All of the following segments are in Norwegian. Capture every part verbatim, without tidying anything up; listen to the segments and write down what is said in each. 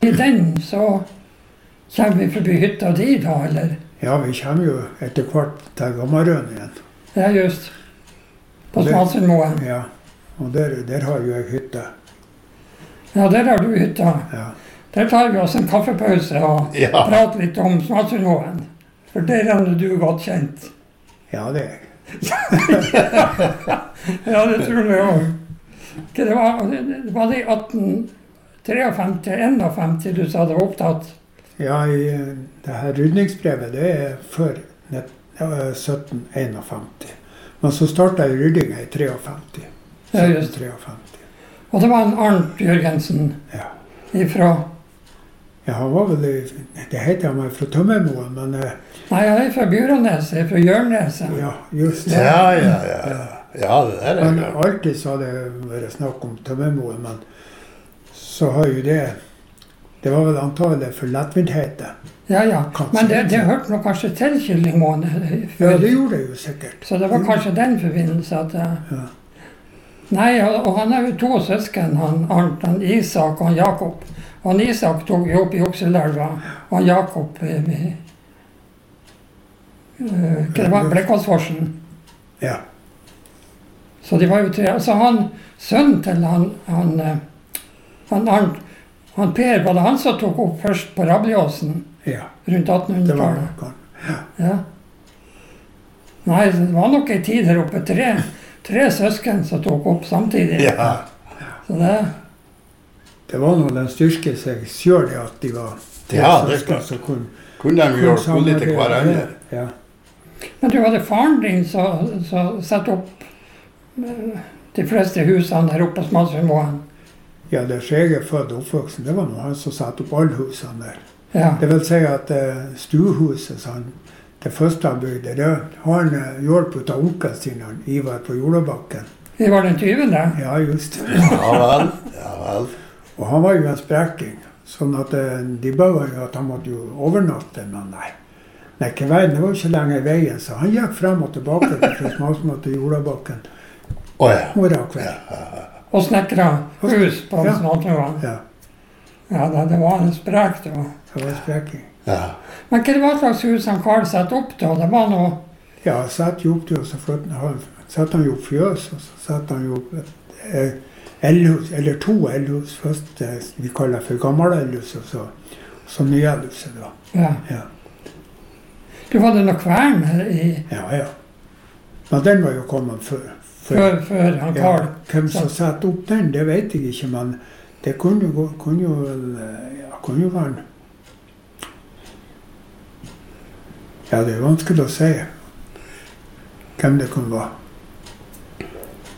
I den så kommer vi forbi hytta di da, eller? Ja, vi kommer jo etter hvert til Gammarøen igjen. Ja, just. På Smalsundmoen. Ja, og der, der har jo jeg hytte. Ja, der har du hytta. Ja. Der tar vi oss en kaffepause og Ja. prater litt om Smalsundmoen. For der er du godt kjent. Ja, det er jeg. Ja, det tror jeg også. Det var, det var det i atten treogfemti, enogfemti du sa det var opptatt? Ja, i eh, det her rydningsbrevet, det er før net- ja, sytten enogfemti. Men så startet jeg ryddinga i treogfemti. Ja, just. treogfemti. Og det var en Arnt Jørgensen Ja. ifra... Ja, han var vel i, det heter han var fra Tømmermoen, men eh, Nei, jeg er fra Bjørneset, jeg er fra Jørneset. ja, just det. Ja, ja, ja. Ja, det der er Men det. alltid så har det vært snakk om Tømmermoen, men så har jo det, det var vel antagelig for lettvindhete. Ja, ja. Kanskje. Men det, det hørte nok kanskje til Kyllingmoen eh, Ja, før. det gjorde det jo sikkert. Så det var kanskje den forbindelse at... eh, Ja. Nei, og, og han har jo to søsken, han Arnt, han Isak og han Jakob. Og han Isak tok jo opp i Okselelva, og han Jakob i... i uh, hva det var, Blekkåsforsen. Ja. Så de var jo tre. Så han, sønnen til han, han, eh, han Arnt, han Per, var det han som tok opp først på Rableåsen Ja, rundt det var attenhundretallet? nok han. Ja. Ja. Nei, det var nok en tid her oppe. Tre, tre søsken som tok opp samtidig. Ja. Så det, Det var nå den styrke seg selv det at de var tre Ja, det er søsken klart. som kunne, Kunne de kunne gjort litt til samarbeide. hverandre? Ja. men du hadde faren din som som satte opp eh, de fleste husene her oppe på Smalsundmoen. Ja, der så jeg er født og oppvoksen, det var nå han som satte opp alle husene der. Ja. Det vil si at uh, stuehuset, så han, det første han bygde, det har han uh, hjulpet av onkelen sin, han Ivar på Jordabakken. Det var den tyvende. Ja, just. Ja vel. Ja vel. Og han var jo en spreking, sånn at uh, de bød jo at han måtte jo overnatte, men nei. Nei, ikke veien, det var jo ikke lenger i veien, så han gikk frem og tilbake fra Smalsund til Jordabakken. Å ja. Morgen og kveld. Og snekra hus på Ja. Smalsundmoen. Ja, Ja, det, det var en sprek da. det var spreking. Ja. Men hva det var slags hus han Karl satte opp da? Det var noe... Ja, satt jo opp til, og så flyttet han, satt han jo opp fjøs, og så satt han jo opp et eh, elhus, eller to elhus. Først eh, vi kaller det for gammel elhus, og så, så nye elhuset da. Ja. Ja, Du hadde noe kvern her i... ja, ja. Men den var jo kommet før. Før, før han Ja, Karl. hvem som satte opp den, det vet jeg ikke, men det kunne jo, gå- kunne jo, vel, eh, ja, kunne jo være en... Ja, det er vanskelig å si hvem det kunne være.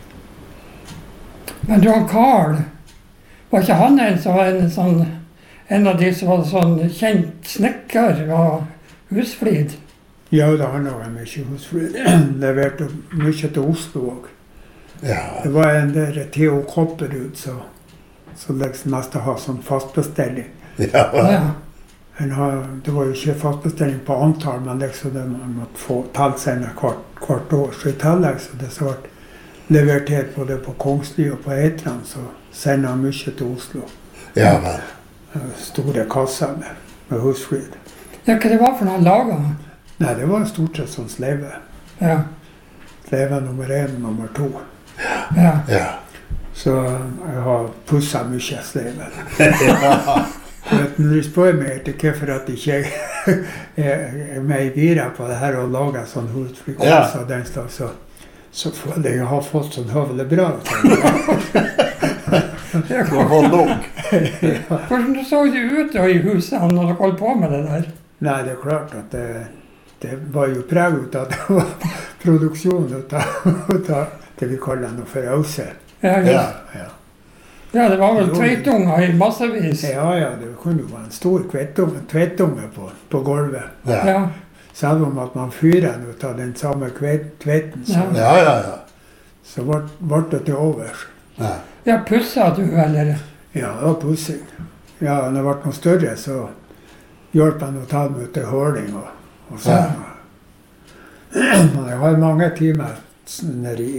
Men du, han Karl, var ikke han en som var en sånn... En av de som var sånn kjent snekker og husflid? Ja, det handler om mye hos leverte mye til Oslo også. Ja. Det var en der Theo Kopperud som så liksom nesten har sånn fastbestilling. Ja vel. Ja. Han har, det var jo ikke fastbestilling på antall, men liksom det man måtte få tallsender hvert, hvert år. Så i tillegg så det så ble levert her både på Kongsli og på Eitland, så sender han mye til Oslo. Ja vel. Eh, Store kasser med, med husflid. Ja, hva det var for noe han laget? Nei, det var stort sett sånn sleve. Ja. Sleve nummer én og nummer to. Ja. Ja. Så jeg har pusset mye sleve. Ja. Men når du spør meg etter hvorfor at ikke jeg er med i gira på det her og lager sånn husflykast av den slags, så, så føler jeg jeg har fått sånn høvelig bra. Du har fått nok. Hvordan så det ut da i huset når dere holdt på med det der? Nei, det er klart at det, det var jo preg ut av det var produksjon ut av, ut av det vi kaller noe for ause. Ja, Ja. ja. Ja. ja, det var vel tveitunger i massevis. Ja, ja, det kunne jo være en stor kvettunge, tvettunge på, på gulvet. Ja. Ja. Selv om at man fyrer den ut av den samme kvet, tveten, så, Ja, ja, ja. så ble, ble det til overs. Ja. Ja, pusset du, eller? Ja, det var pussing. Ja, når det ble noe større, så hjalp han å ta dem ut til høling og, og sånn. Men jeg har mange timer nede i